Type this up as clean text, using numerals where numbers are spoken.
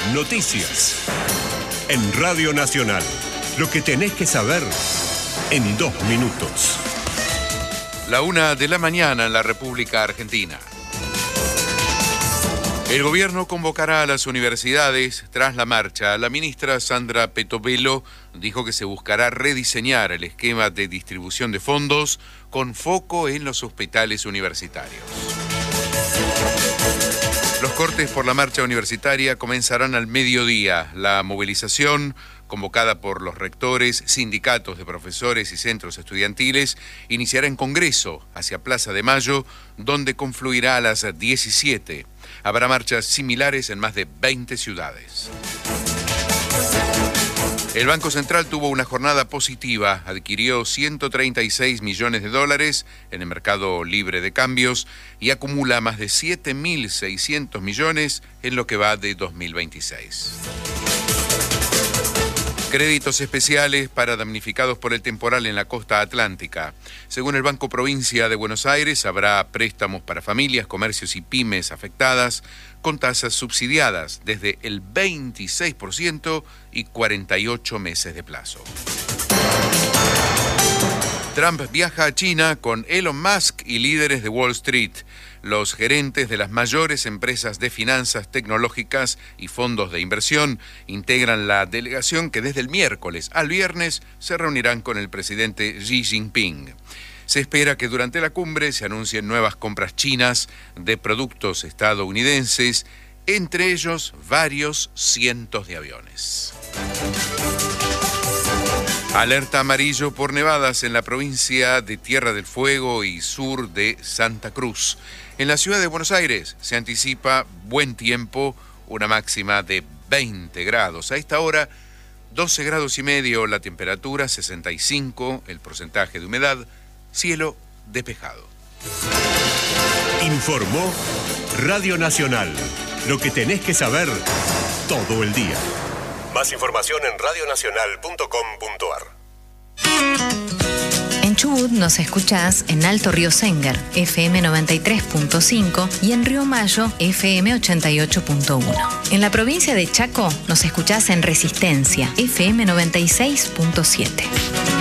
Noticias. En Radio Nacional. Lo que tenés que saber en 2 minutos. 1:00 a.m. en la República Argentina. El gobierno convocará a las universidades tras la marcha. La ministra Sandra Petovelo dijo que se buscará rediseñar el esquema de distribución de fondos con foco en los hospitales universitarios. Los cortes por la marcha universitaria comenzarán al mediodía. La movilización, convocada por los rectores, sindicatos de profesores y centros estudiantiles, iniciará en Congreso, hacia Plaza de Mayo, donde confluirá a las 17. Habrá marchas similares en más de 20 ciudades. El Banco Central tuvo una jornada positiva, adquirió $136 millones en el mercado libre de cambios y acumula más de 7.600 millones en lo que va de 2026. Créditos especiales para damnificados por el temporal en la costa atlántica. Según el Banco Provincia de Buenos Aires, habrá préstamos para familias, comercios y pymes afectadas con tasas subsidiadas desde el 26% y 48 meses de plazo. Trump viaja a China con Elon Musk y líderes de Wall Street. Los gerentes de las mayores empresas de finanzas tecnológicas y fondos de inversión integran la delegación que desde el miércoles al viernes se reunirán con el presidente Xi Jinping. Se espera que durante la cumbre se anuncien nuevas compras chinas de productos estadounidenses, entre ellos varios cientos de aviones. Alerta amarillo por nevadas en la provincia de Tierra del Fuego y sur de Santa Cruz. En la ciudad de Buenos Aires se anticipa buen tiempo, una máxima de 20 grados. A esta hora, 12 grados y medio la temperatura, 65 el porcentaje de humedad, cielo despejado. Informó Radio Nacional. Lo que tenés que saber todo el día. Más información en radionacional.com.ar. En Chubut nos escuchás en Alto Río Sénger, FM 93.5 y en Río Mayo, FM 88.1. En la provincia de Chaco nos escuchás en Resistencia, FM 96.7.